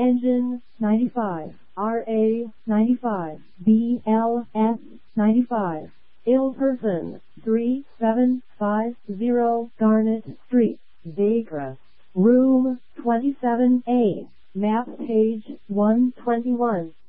Engine 95, RA 95, BLS 95. Ill person 3750 Garnet Street, Baycrest. Room 27A. Map page 121.